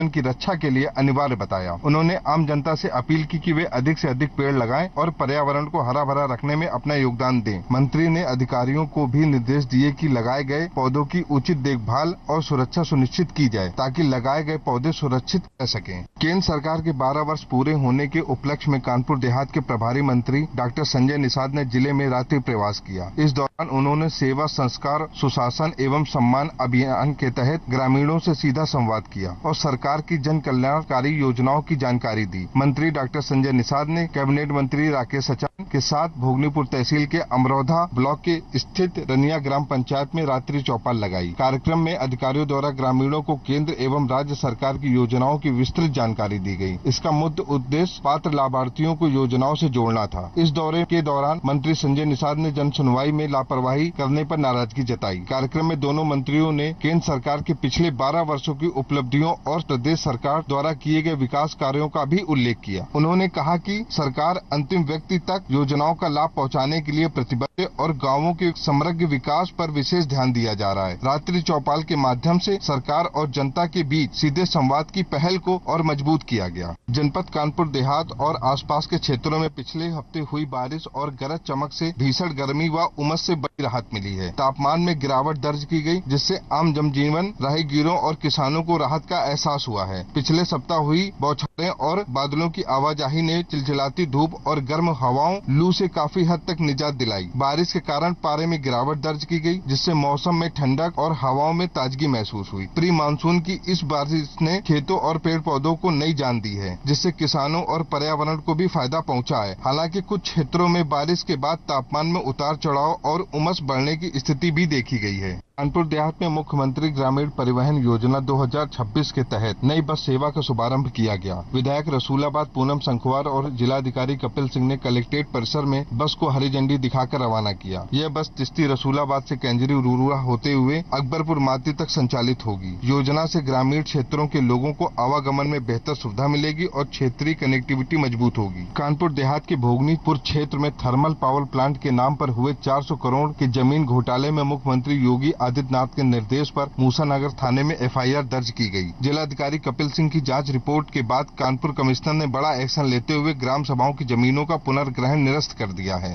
की रक्षा के लिए अनिवार्य बताया। उन्होंने आम जनता से अपील की कि वे अधिक से अधिक पेड़ लगाएं और पर्यावरण को हरा भरा रखने में अपना योगदान दें। मंत्री ने अधिकारियों को भी निर्देश दिए कि लगाए गए पौधों की उचित देखभाल और सुरक्षा सुनिश्चित की जाए ताकि लगाए गए पौधे सुरक्षित रह सकें। केंद्र सरकार के 12 वर्ष पूरे होने के उपलक्ष्य में कानपुर देहात के प्रभारी मंत्री डॉक्टर संजय निषाद ने जिले में रात्रि प्रवास किया। इस दौरान उन्होंने सेवा, संस्कार, सुशासन एवं सम्मान अभियान के तहत ग्रामीणों से सीधा संवाद किया और सरकार की जन कल्याणकारी योजनाओं की जानकारी दी। मंत्री डॉक्टर संजय निषाद ने कैबिनेट मंत्री राकेश सचान के साथ भोगनीपुर तहसील के अमरोधा ब्लॉक के स्थित रनिया ग्राम पंचायत में रात्रि चौपाल लगाई। कार्यक्रम में अधिकारियों द्वारा ग्रामीणों को केंद्र एवं राज्य सरकार की योजनाओं की विस्तृत जानकारी दी गई। इसका मुख्य उद्देश्य पात्र लाभार्थियों को योजनाओं से जोड़ना था। इस दौरे के दौरान मंत्री संजय निषाद ने जन सुनवाई में लापरवाही करने पर नाराजगी जताई। कार्यक्रम में दोनों मंत्रियों ने केंद्र सरकार के पिछले 12 वर्षों की उपलब्धियों और प्रदेश सरकार द्वारा किए गए विकास कार्यों का भी उल्लेख किया। उन्होंने कहा कि सरकार अंतिम व्यक्ति तक योजनाओं का लाभ पहुंचाने के लिए प्रतिबद्ध और गांवों के समग्र विकास पर विशेष ध्यान दिया जा रहा है। रात्रि चौपाल के माध्यम से सरकार और जनता के बीच सीधे संवाद की पहल को और मजबूत किया गया। जनपद कानपुर देहात और आसपास के क्षेत्रों में पिछले हफ्ते हुई बारिश और गरज चमक से भीषण गर्मी व उमस से बड़ी राहत मिली है। तापमान में गिरावट दर्ज की गई, जिससे आम जनजीवन, राहगीरों और किसानों को राहत का एहसास हुआ है। पिछले सप्ताह हुई बौछारें और बादलों की आवाजाही ने चिलचिलाती धूप और गर्म हवाओं, लू से काफी हद तक निजात दिलाई। बारिश के कारण पारे में गिरावट दर्ज की गई, जिससे मौसम में ठंडक और हवाओं में ताजगी महसूस हुई। प्री मानसून की इस बारिश ने खेतों और पेड़ पौधों को नई जान दी है, जिससे किसानों और पर्यावरण को भी फायदा पहुंचा है। हालांकि कुछ क्षेत्रों में बारिश के बाद तापमान में उतार चढ़ाव और उमस बढ़ने की स्थिति भी देखी गई है। कानपुर देहात में मुख्यमंत्री ग्रामीण परिवहन योजना 2026 के तहत नई बस सेवा का शुभारंभ किया गया। विधायक रसूलाबाद पूनम संखवार और जिलाधिकारी कपिल सिंह ने कलेक्ट्रेट परिसर में बस को हरी झंडी दिखाकर रवाना किया। यह बस तिस्ती रसूलाबाद से कैंजरी उरुआ होते हुए अकबरपुर माती तक संचालित होगी। योजना से ग्रामीण क्षेत्रों के लोगों को आवागमन में बेहतर सुविधा मिलेगी और क्षेत्रीय कनेक्टिविटी मजबूत होगी। कानपुर देहात के भोगनीपुर क्षेत्र में थर्मल पावर प्लांट के नाम पर हुए 400 करोड़ के जमीन घोटाले में मुख्यमंत्री योगी आदित्यनाथ के निर्देश पर मूसानगर थाने में FIR दर्ज की गई। जिलाधिकारी कपिल सिंह की जांच रिपोर्ट के बाद कानपुर कमिश्नर ने बड़ा एक्शन लेते हुए ग्राम सभाओं की जमीनों का पुनर्ग्रहण निरस्त कर दिया है।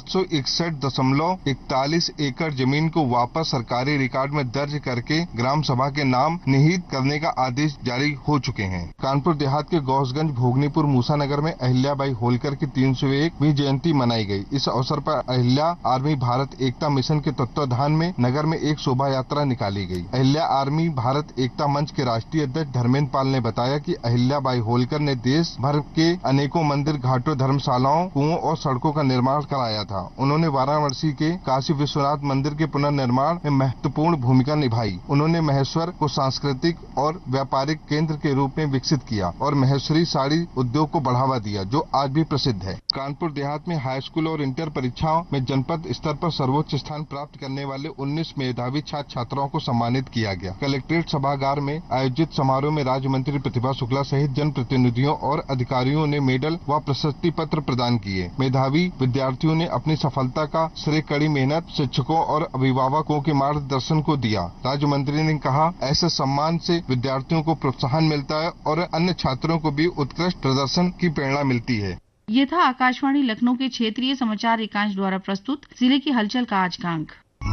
761.41 एकड़ जमीन को वापस सरकारी रिकॉर्ड में दर्ज करके ग्राम सभा के नाम निहित करने का आदेश जारी हो चुके हैं। कानपुर देहात के गौसगंज, भोगनीपुर, मूसानगर में अहिल्याबाई होलकर की 301वीं जयंती मनाई गई। इस अवसर पर अहिल्या आर्मी भारत एकता मिशन के तत्वाधान में नगर में एक शोभा यात्रा निकाली गई। अहिल्या आर्मी भारत एकता मंच के राष्ट्रीय अध्यक्ष धर्मेंद्र पाल ने बताया कि अहिल्याबाई होलकर ने देश भर के अनेकों मंदिर, घाटों, धर्मशालाओं, कुओं और सड़कों का निर्माण कराया था। उन्होंने वाराणसी के काशी विश्वनाथ मंदिर के पुनर्निर्माण में महत्वपूर्ण भूमिका निभाई। उन्होंने महेश्वर को सांस्कृतिक और व्यापारिक केंद्र के रूप में विकसित किया और महेश्वरी साड़ी उद्योग को बढ़ावा दिया, जो आज भी प्रसिद्ध है। कानपुर देहात में हाई स्कूल और इंटर परीक्षाओं में जनपद स्तर पर सर्वोच्च स्थान प्राप्त करने वाले 19 मेधावी छात्र छात्राओं को सम्मानित किया गया। कलेक्ट्रेट सभागार में आयोजित समारोह में राज्य मंत्री प्रतिभा शुक्ला सहित जनप्रतिनिधियों और अधिकारियों ने मेडल व प्रशस्ति पत्र प्रदान किए। मेधावी विद्यार्थियों ने अपनी सफलता का श्रेय कड़ी मेहनत, शिक्षकों और अभिभावकों के मार्गदर्शन को दिया। राज्य मंत्री ने कहा, ऐसे सम्मान से विद्यार्थियों को प्रोत्साहन मिलता है और अन्य छात्रों को भी उत्कृष्ट प्रदर्शन की प्रेरणा मिलती है। ये था आकाशवाणी लखनऊ के क्षेत्रीय समाचार एकांश द्वारा प्रस्तुत जिले की हलचल का आज का अंक।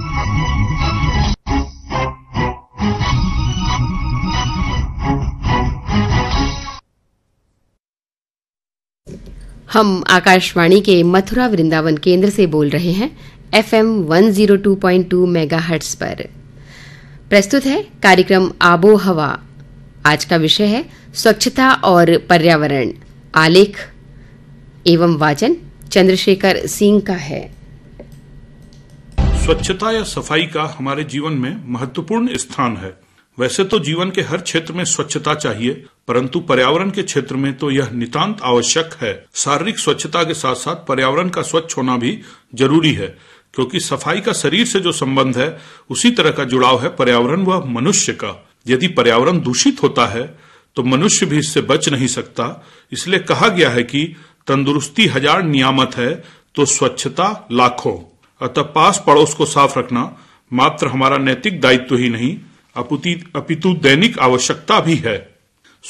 हम आकाशवाणी के मथुरा वृंदावन केंद्र से बोल रहे हैं FM 102.2 मेगाहर्ट्ज पर। प्रस्तुत है कार्यक्रम आबो हवा। आज का विषय है स्वच्छता और पर्यावरण। आलेख एवं वाचन चंद्रशेखर सिंह का है। स्वच्छता या सफाई का हमारे जीवन में महत्वपूर्ण स्थान है। वैसे तो जीवन के हर क्षेत्र में स्वच्छता चाहिए, परंतु पर्यावरण के क्षेत्र में तो यह नितांत आवश्यक है। शारीरिक स्वच्छता के साथ साथ पर्यावरण का स्वच्छ होना भी जरूरी है, क्योंकि सफाई का शरीर से जो संबंध है उसी तरह का जुड़ाव है पर्यावरण व मनुष्य का। यदि पर्यावरण दूषित होता है तो मनुष्य भी इससे बच नहीं सकता। इसलिए कहा गया है कि तंदुरुस्ती 1000 नियामत है तो स्वच्छता लाखों। अतः पास पड़ोस को साफ रखना मात्र हमारा नैतिक दायित्व ही नहीं अपितु दैनिक आवश्यकता भी है।